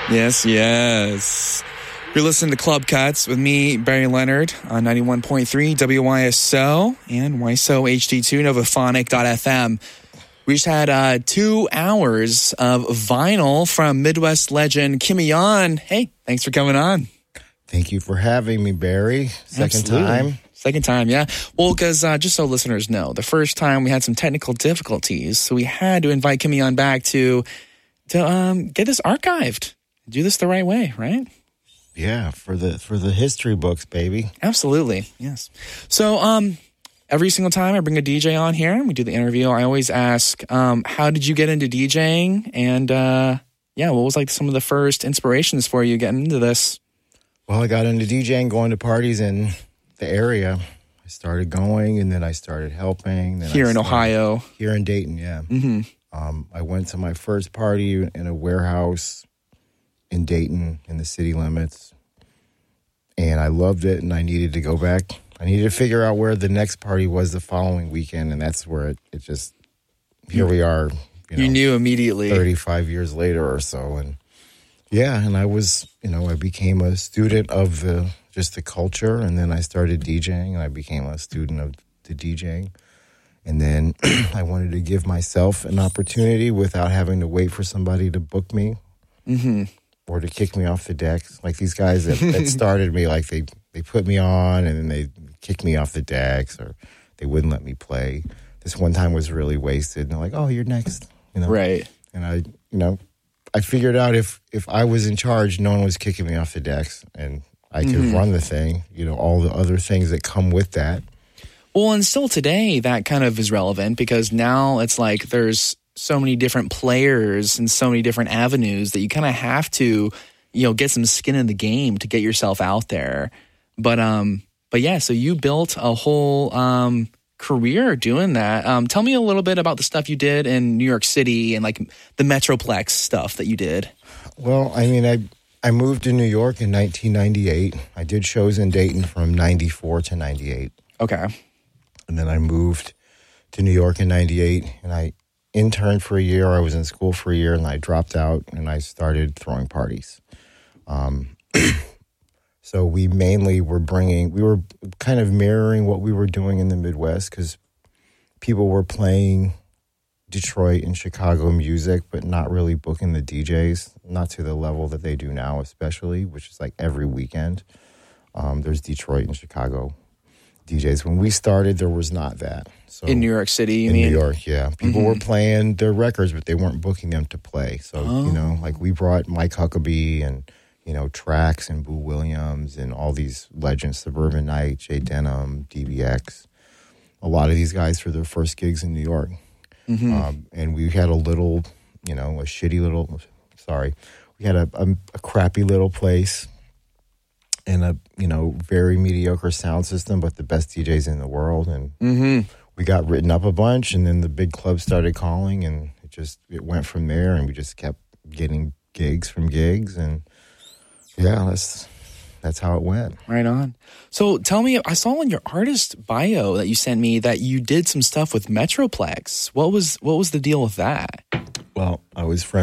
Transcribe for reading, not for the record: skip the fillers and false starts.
Yes, yes. You're listening to Club Cuts with me, Barry Leonard, on 91.3 WYSO and YSO HD2 Novaphonic.fm. We just had 2 hours of vinyl from Midwest legend Kimmy Yon. Hey, thanks for coming on. Thank you for having me, Barry. Second time. Second time, yeah. Well, because just so listeners know, the first time we had some technical difficulties, so we had to invite Kimmy Yon back to get this archived. Do this the right way, right? Yeah, for the history books, baby. Absolutely, yes. So, every single time I bring a DJ on here and we do the interview, I always ask, how did you get into DJing? And, what was like some of the first inspirations for you getting into this? Well, I got into DJing, going to parties in the area. I started going, and then I started helping. Then Here in Ohio? Here in Dayton, yeah. Mm-hmm. I went to my first party in a warehouse in Dayton, in the city limits, and I loved it, and I needed to go back. I needed to figure out where the next party was the following weekend, and that's where it just, here we are. You knew immediately. 35 years later or so, and and I was, I became a student of the culture, and then I started DJing, and I became a student of the DJing. And then I wanted to give myself an opportunity without having to wait for somebody to book me or to kick me off the decks. Like these guys that started me, like they put me on and then they kicked me off the decks, or they wouldn't let me play. This one time was really wasted. And they're like, oh, you're next. Right. And I figured out if I was in charge, no one was kicking me off the decks, and I could run the thing, all the other things that come with that. Well, and still today, that kind of is relevant because now it's like there's so many different players and so many different avenues that you kind of have to, get some skin in the game to get yourself out there. But yeah, so you built a whole career doing that. Tell me a little bit about the stuff you did in New York City and like the Metroplex stuff that you did. Well, I moved to New York in 1998. I did shows in Dayton from 94 to 98. Okay. And then I moved to New York in 98, and I interned for a year. I was in school for a year, and I dropped out, and I started throwing parties. So we mainly were kind of mirroring what we were doing in the Midwest, because people were playing Detroit and Chicago music, but not really booking the DJs, not to the level that they do now, especially, which is like every weekend. There's Detroit and Chicago DJs. When we started, there was not that. So in New York City, you mean? In New York, yeah. People were playing their records, but they weren't booking them to play. So, like we brought Mike Huckabee and, Trax and Boo Williams and all these legends, Suburban Night, Jay Denham, DBX, a lot of these guys for their first gigs in New York. And we had a little, we had a crappy little place and a, very mediocre sound system, but the best DJs in the world. And we got written up a bunch, and then the big clubs started calling, and it went from there, and we just kept getting gigs from gigs, and that's how it went. Right on. So tell me, I saw in your artist bio that you sent me that you did some stuff with Metroplex. What was the deal with that? Well, I was friends